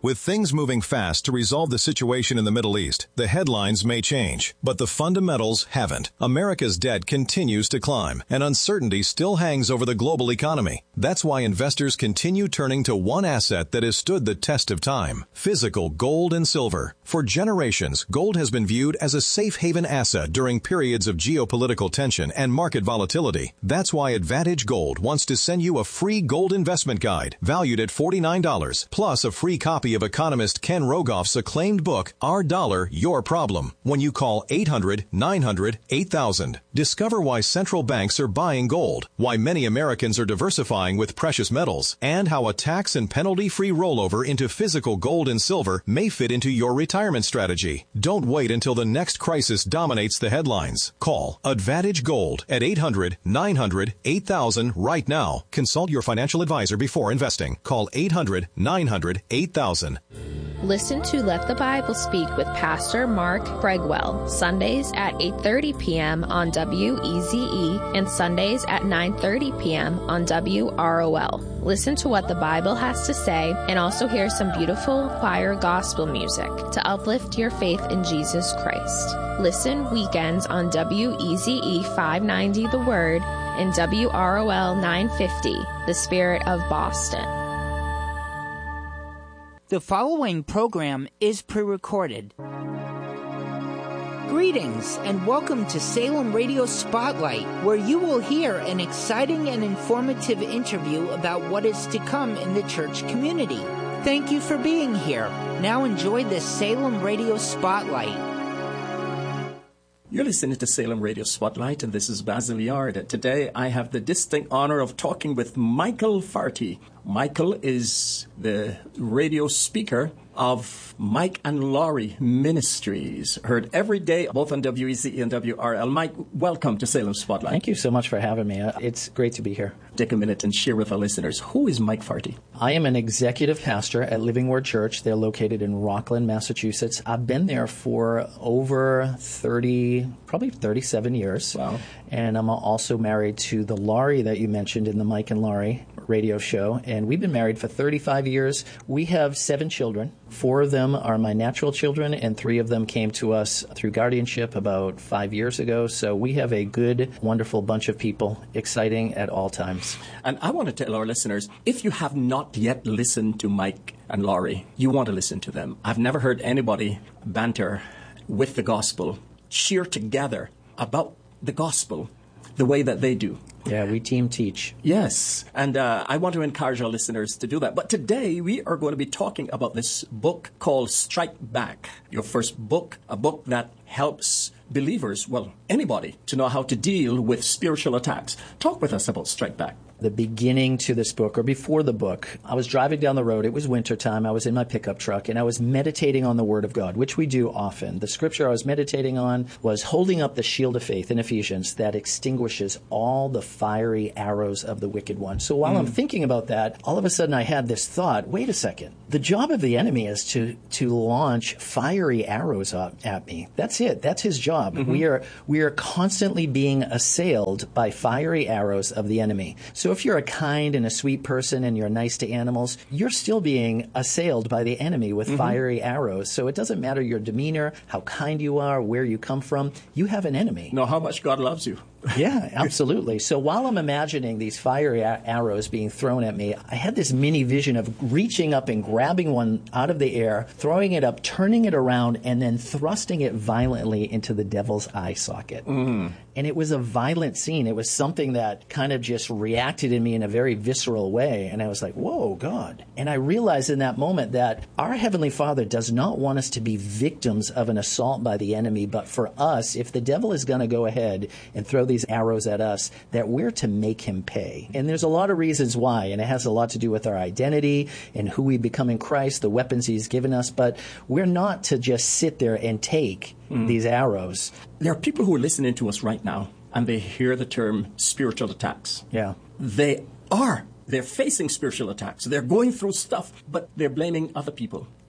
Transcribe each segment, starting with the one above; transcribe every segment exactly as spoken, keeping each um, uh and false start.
With things moving fast to resolve the situation in the Middle East, the headlines may change, but the fundamentals haven't. America's debt continues to climb, and uncertainty still hangs over the global economy. That's why investors continue turning to one asset that has stood the test of time: physical gold and silver. For generations, gold has been viewed as a safe haven asset during periods of geopolitical tension and market volatility. That's why Advantage Gold wants to send you a free gold investment guide valued at forty-nine dollars, plus a free copy of economist Ken Rogoff's acclaimed book, Our Dollar, Your Problem, when you call eight hundred, nine hundred, eight thousand. Discover why central banks are buying gold, why many Americans are diversifying with precious metals, and how a tax and penalty-free rollover into physical gold and silver may fit into your retirement strategy. Don't wait until the next crisis dominates the headlines. Call Advantage Gold at eight hundred, nine hundred, eight thousand right now. Consult your financial advisor before investing. Call eight hundred, nine hundred, eight thousand. Listen to Let the Bible Speak with Pastor Mark Bregwell, Sundays at eight thirty p.m. on W E Z E and Sundays at nine thirty p.m. on W R O L. Listen to what the Bible has to say and also hear some beautiful choir gospel music to uplift your faith in Jesus Christ. Listen weekends on W E Z E five ninety The Word and W R O L nine fifty, The Spirit of Boston. The following program is pre-recorded. Greetings and welcome to Salem Radio Spotlight, where you will hear an exciting and informative interview about what is to come in the church community. Thank you for being here. Now enjoy this Salem Radio Spotlight. You're listening to Salem Radio Spotlight, and this is Basil Yard. Today, I have the distinct honor of talking with Michael Farty. Michael is the radio speaker of Mike and Laurie Ministries, heard every day, both on W E Z E and W R L. Mike, welcome to Salem Spotlight. Thank you so much for having me. It's great to be here. Take a minute and share with our listeners, who is Mike Farty? I am an executive pastor at Living Word Church. They're located in Rockland, Massachusetts. I've been there for over thirty, probably thirty-seven years. Wow. And I'm also married to the Laurie that you mentioned in the Mike and Laurie radio show. And we've been married for thirty-five years. We have seven children. Four of them are my natural children, and three of them came to us through guardianship about five years ago. So we have a good, wonderful bunch of people, exciting at all times. And I want to tell our listeners, if you have not yet listened to Mike and Laurie, you want to listen to them. I've never heard anybody banter with the gospel, cheer together about the gospel the way that they do. Yeah, we team teach. Yes, and uh, I want to encourage our listeners to do that. But today we are going to be talking about this book called Strike Back, your first book, a book that helps believers, well, anybody, to know how to deal with spiritual attacks. Talk with us about Strike Back. The beginning to this book, or before the book, I was driving down the road. It was wintertime. I was in my pickup truck, and I was meditating on the Word of God, which we do often. The scripture I was meditating on was holding up the shield of faith in Ephesians that extinguishes all the fiery arrows of the wicked one. So while mm. I'm thinking about that, all of a sudden I had this thought, wait a second. The job of the enemy is to, to launch fiery arrows up at me. That's it. That's his job. Mm-hmm. We are, we are constantly being assailed by fiery arrows of the enemy. So if you're a kind and a sweet person and you're nice to animals, you're still being assailed by the enemy with mm-hmm. fiery arrows. So it doesn't matter your demeanor, how kind you are, where you come from, you have an enemy. No, how much God loves you. Yeah, absolutely. So while I'm imagining these fiery a- arrows being thrown at me, I had this mini vision of reaching up and grabbing one out of the air, throwing it up, turning it around, and then thrusting it violently into the devil's eye socket. Mm. And it was a violent scene. It was something that kind of just reacted in me in a very visceral way. And I was like, whoa, God. And I realized in that moment that our Heavenly Father does not want us to be victims of an assault by the enemy, but for us, if the devil is going to go ahead and throw these arrows at us, that we're to make him pay. And there's a lot of reasons why, and it has a lot to do with our identity and who we become in Christ, the weapons he's given us, but we're not to just sit there and take mm. these arrows. There are people who are listening to us right now, and they hear the term spiritual attacks. Yeah. They are. They're facing spiritual attacks. They're going through stuff, but they're blaming other people.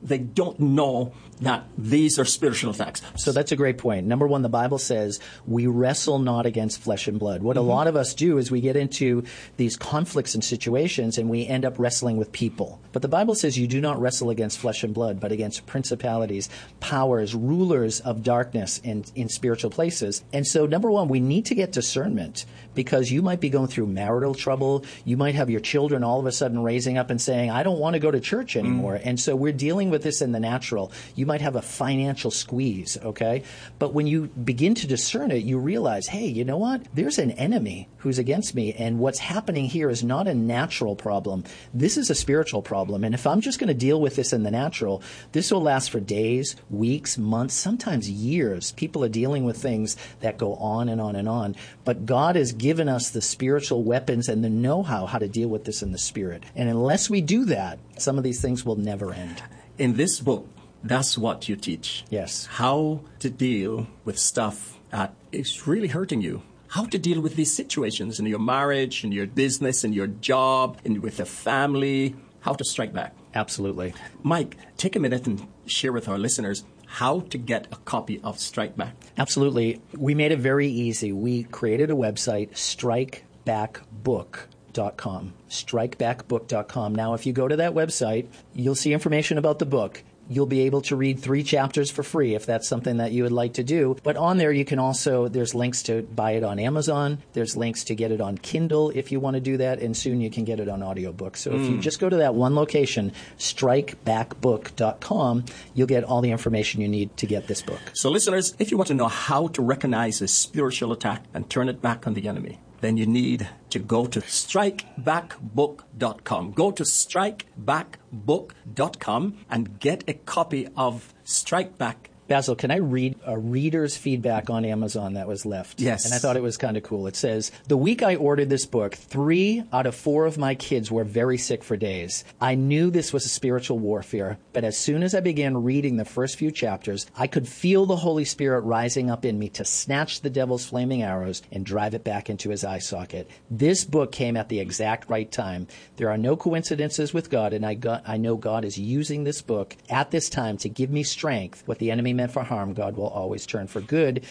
they don't know that these are spiritual attacks. So that's a great point. Number one, the Bible says we wrestle not against flesh and blood. What mm-hmm. a lot of us do is we get into these conflicts and situations and we end up wrestling with people. But the Bible says you do not wrestle against flesh and blood, but against principalities, powers, rulers of darkness in, in spiritual places. And so number one, we need to get discernment, because you might be going through marital trouble. You might have your children all of a sudden raising up and saying, I don't want to go to church anymore. Mm. And so we're dealing with this in the natural. You might have a financial squeeze, okay? But when you begin to discern it, you realize, hey, you know what? There's an enemy who's against me, and what's happening here is not a natural problem. This is a spiritual problem. And if I'm just going to deal with this in the natural, this will last for days, weeks, months, sometimes years. People are dealing with things that go on and on and on. But God has given us the spiritual weapons and the know-how how to deal with this in the spirit. And unless we do that, some of these things will never end. In this book, that's what you teach. Yes. How to deal with stuff that is really hurting you. How to deal with these situations in your marriage, in your business, in your job, in with a family. How to strike back. Absolutely. Mike, take a minute and share with our listeners how to get a copy of Strike Back. Absolutely. We made it very easy. We created a website, strike back book dot com. strike back book dot com. Now, if you go to that website, you'll see information about the book. You'll be able to read three chapters for free if that's something that you would like to do. But on there, you can also, there's links to buy it on Amazon. There's links to get it on Kindle if you want to do that. And soon you can get it on audiobook. So mm. if you just go to that one location, strike back book dot com, you'll get all the information you need to get this book. So listeners, if you want to know how to recognize a spiritual attack and turn it back on the enemy, then you need to go to strike back book dot com. Go to strike back book dot com and get a copy of Strike Back. Basil, can I read a reader's feedback on Amazon that was left? Yes. And I thought it was kind of cool. It says, the week I ordered this book, three out of four of my kids were very sick for days. I knew this was a spiritual warfare, but as soon as I began reading the first few chapters, I could feel the Holy Spirit rising up in me to snatch the devil's flaming arrows and drive it back into his eye socket. This book came at the exact right time. There are no coincidences with God, and I, got, I know God is using this book at this time to give me strength. What the enemy meant for harm, God will always turn for good.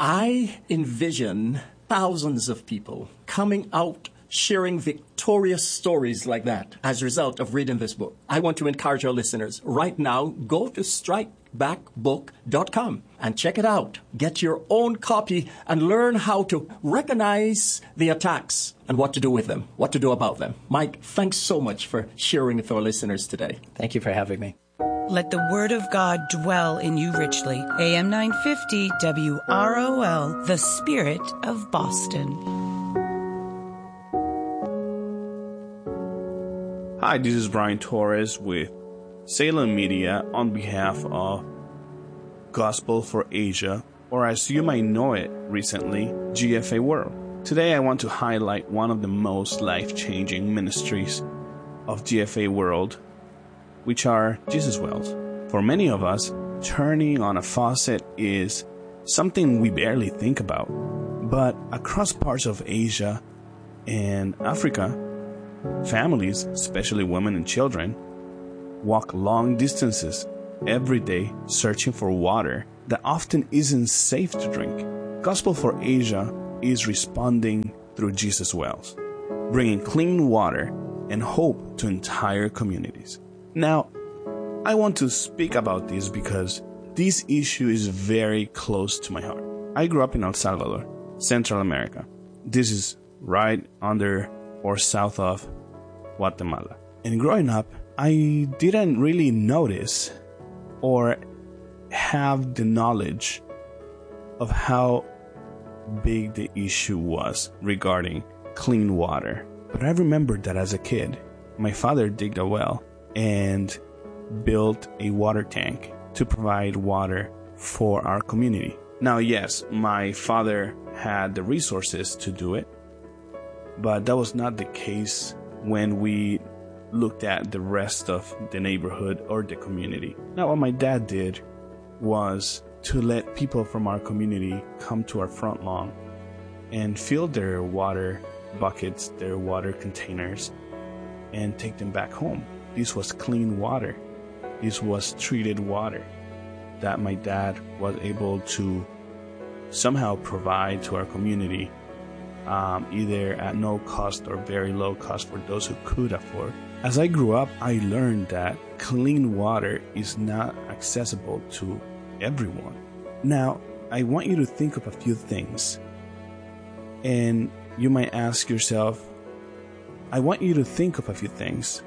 I envision thousands of people coming out sharing victorious stories like that as a result of reading this book. I want to encourage our listeners right now, go to strike back book dot com and check it out. Get your own copy and learn how to recognize the attacks and what to do with them, what to do about them. Mike, thanks so much for sharing with our listeners today. Thank you for having me. Let the word of God dwell in you richly. A M nine fifty W R O L, the Spirit of Boston. Hi, this is Brian Torres with Salem Media on behalf of Gospel for Asia, or as you might know it recently, G F A World. Today I want to highlight one of the most life-changing ministries of G F A World, which are Jesus Wells. For many of us, turning on a faucet is something we barely think about. But across parts of Asia and Africa, families, especially women and children, walk long distances every day searching for water that often isn't safe to drink. Gospel for Asia is responding through Jesus Wells, bringing clean water and hope to entire communities. Now, I want to speak about this because this issue is very close to my heart. I grew up in El Salvador, Central America. This is right under or south of Guatemala. And growing up, I didn't really notice or have the knowledge of how big the issue was regarding clean water. But I remember that as a kid, my father digged a well and built a water tank to provide water for our community. Now, yes, my father had the resources to do it, but that was not the case when we looked at the rest of the neighborhood or the community. Now, what my dad did was to let people from our community come to our front lawn and fill their water buckets, their water containers, and take them back home. This was clean water. this was treated water that my dad was able to somehow provide to our community, um, either at no cost or very low cost for those who could afford. As I grew up, I learned that clean water is not accessible to everyone. Now, I want you to think of a few things. And you might ask yourself, I want you to think of a few things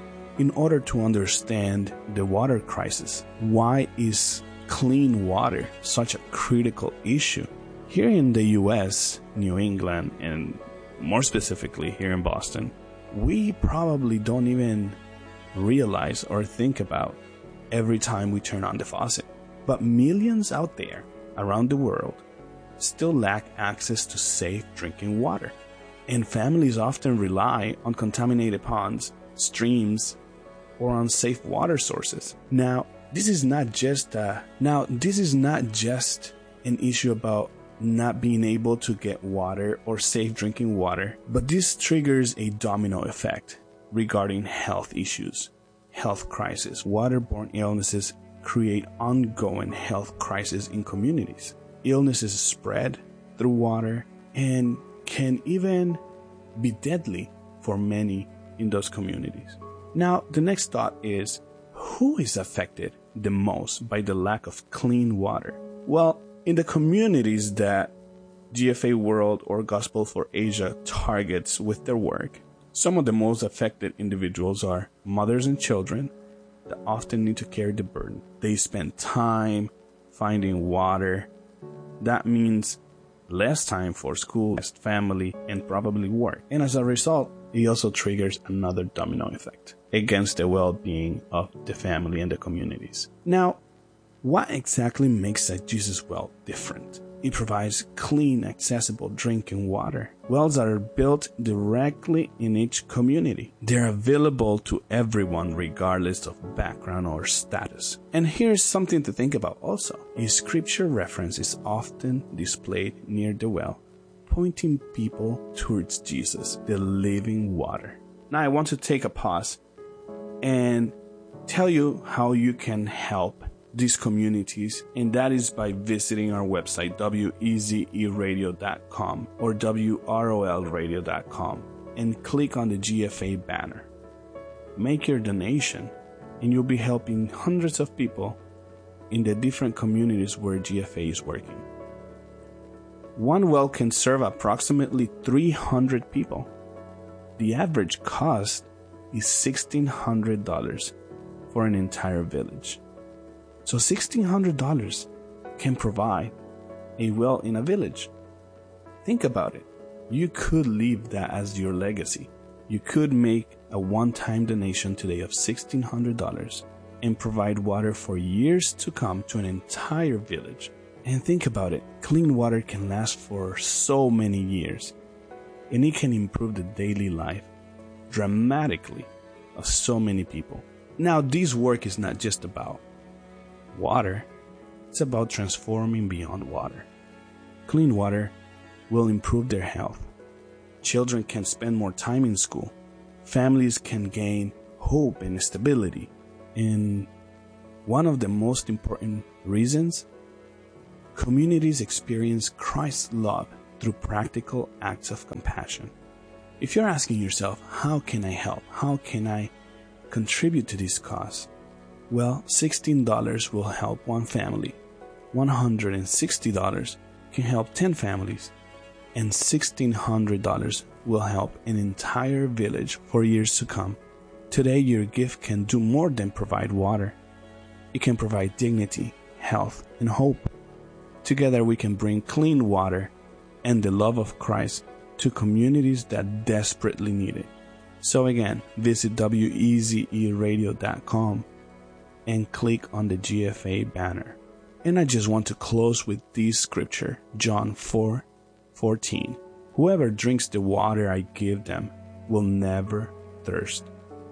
in order to understand the water crisis. Why is clean water such a critical issue? Here in the U S, New England, and more specifically here in Boston, we probably don't even realize or think about every time we turn on the faucet. But millions out there around the world still lack access to safe drinking water. And families often rely on contaminated ponds, streams, or unsafe water sources. Now, this is not just a, now this is not just an issue about not being able to get water or safe drinking water, but this triggers a domino effect regarding health issues, health crisis. Waterborne illnesses create ongoing health crises in communities. Illnesses spread through water and can even be deadly for many in those communities. Now, the next thought is, who is affected the most by the lack of clean water? Well, in the communities that G F A World or Gospel for Asia targets with their work, some of the most affected individuals are mothers and children that often need to carry the burden. They spend time finding water. That means less time for school, less family, and probably work. And as a result, it also triggers another domino effect against the well-being of the family and the communities. Now, what exactly makes a Jesus well different? It provides clean, accessible drinking water. Wells are built directly in each community. They're available to everyone regardless of background or status. And here's something to think about also. A scripture reference is often displayed near the well, pointing people towards Jesus, the living water. Now I want to take a pause and tell you how you can help these communities, and that is by visiting our website W E Z E radio dot com or W R O L radio dot com and click on the G F A banner. Make your donation and you'll be helping hundreds of people in the different communities where G F A is working. One well can serve approximately three hundred people. The average cost is sixteen hundred dollars for an entire village. So sixteen hundred dollars can provide a well in a village. Think about it. You could leave that as your legacy. You could make a one-time donation today of sixteen hundred dollars and provide water for years to come to an entire village. And think about it. Clean water can last for so many years, and it can improve the daily life dramatically of so many people. Now, this work is not just about water, it's about transforming beyond water. Clean water will improve their health. Children can spend more time in school. Families can gain hope and stability. And one of the most important reasons, communities experience Christ's love through practical acts of compassion. If you're asking yourself, how can I help? How can I contribute to this cause? Well, sixteen dollars will help one family, one hundred sixty dollars can help ten families, and sixteen hundred dollars will help an entire village for years to come. Today, your gift can do more than provide water. It can provide dignity, health, and hope. Together, we can bring clean water and the love of Christ to communities that desperately need it. So again, visit W E Z E radio dot com and click on the G F A banner. And I just want to close with this scripture, John four fourteen. Whoever drinks the water I give them will never thirst.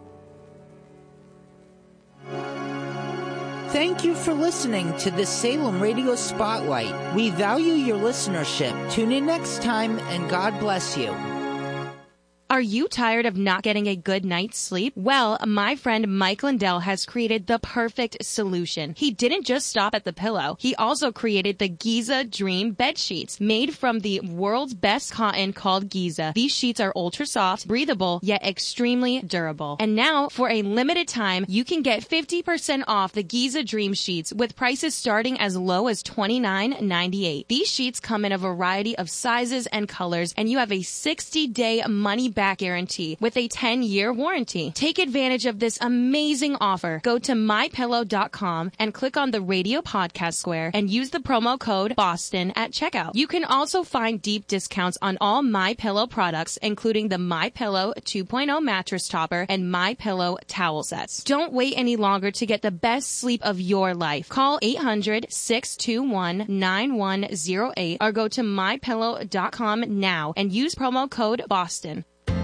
Thank you for listening to the Salem Radio Spotlight. We value your listenership. Tune in next time, and God bless you. Are you tired of not getting a good night's sleep? Well, my friend Mike Lindell has created the perfect solution. He didn't just stop at the pillow. He also created the Giza Dream bed sheets, made from the world's best cotton called Giza. These sheets are ultra soft, breathable, yet extremely durable. And now, for a limited time, you can get fifty percent off the Giza Dream sheets with prices starting as low as twenty-nine ninety-eight. These sheets come in a variety of sizes and colors, and you have a sixty-day money-back guarantee with a ten-year warranty. Take advantage of this amazing offer. Go to my pillow dot com and click on the radio podcast square and use the promo code BOSTON at checkout. You can also find deep discounts on all MyPillow products, including the MyPillow two point oh mattress topper and MyPillow towel sets. Don't wait any longer to get the best sleep of your life. Call eight hundred, six two one, nine one zero eight or go to my pillow dot com now and use promo code BOSTON.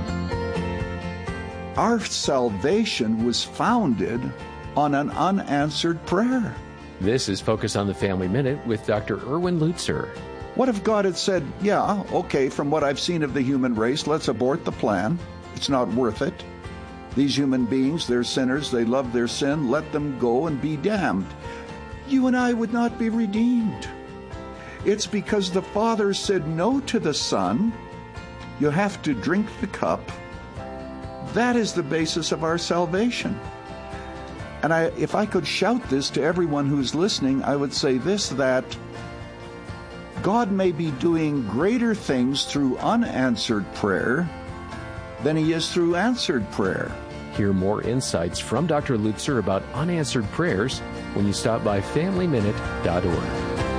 Our salvation was founded on an unanswered prayer. This is Focus on the Family Minute with Doctor Erwin Lutzer. What if God had said, yeah, okay, from what I've seen of the human race, let's abort the plan. It's not worth it. These human beings, they're sinners, they love their sin, let them go and be damned. You and I would not be redeemed. It's because the Father said no to the Son. You have to drink the cup. That is the basis of our salvation. And I, if I could shout this to everyone who's listening, I would say this, that God may be doing greater things through unanswered prayer than he is through answered prayer. Hear more insights from Doctor Lutzer about unanswered prayers when you stop by family minute dot org.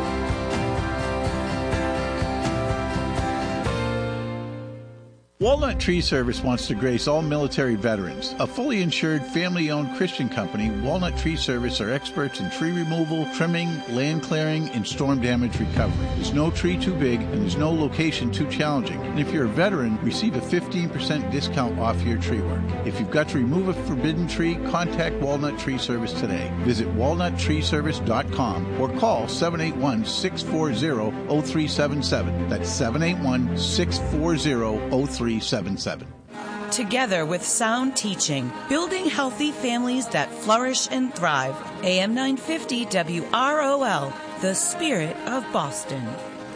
Walnut Tree Service wants to grace all military veterans. A fully insured, family-owned Christian company, Walnut Tree Service are experts in tree removal, trimming, land clearing, and storm damage recovery. There's no tree too big, and there's no location too challenging. And if you're a veteran, receive a fifteen percent discount off your tree work. If you've got to remove a forbidden tree, contact Walnut Tree Service today. Visit walnut tree service dot com or call seven eight one, six four zero, zero three seven seven. That's seven eight one, six four zero, zero three seven seven. Together with sound teaching, building healthy families that flourish and thrive. A M nine fifty W R O L, the spirit of Boston.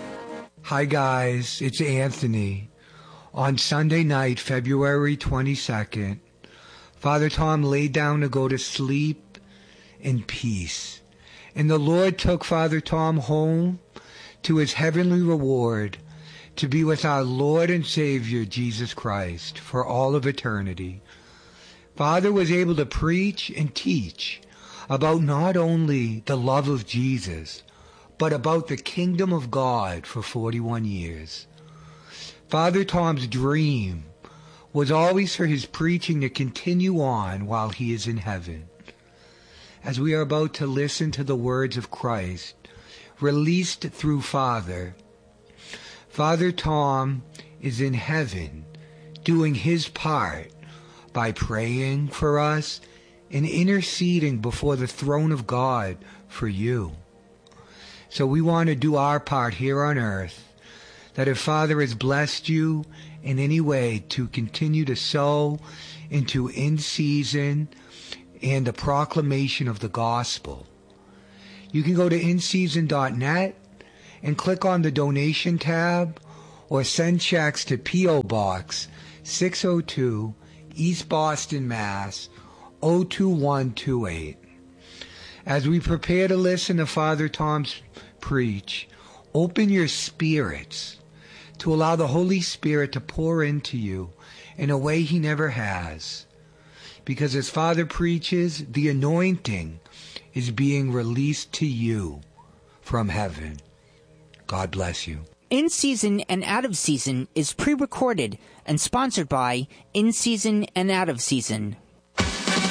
Hi guys, it's Anthony. On Sunday night, February twenty-second, Father Tom laid down to go to sleep in peace. And the Lord took Father Tom home to his heavenly reward, to be with our Lord and Savior, Jesus Christ, for all of eternity. Father was able to preach and teach about not only the love of Jesus, but about the kingdom of God for forty-one years. Father Tom's dream was always for his preaching to continue on while he is in heaven. As we are about to listen to the words of Christ, released through Father, Father Tom is in heaven doing his part by praying for us and interceding before the throne of God for you. So we want to do our part here on earth, that if Father has blessed you in any way to continue to sow into in season and the proclamation of the gospel, you can go to in season dot net and click on the donation tab, or send checks to P O Box six oh two, East Boston, Mass. oh two one two eight. As we prepare to listen to Father Tom's preach, open your spirits to allow the Holy Spirit to pour into you in a way he never has. Because as Father preaches, the anointing is being released to you from heaven. God bless you. In Season and Out of Season is pre-recorded and sponsored by In Season and Out of Season.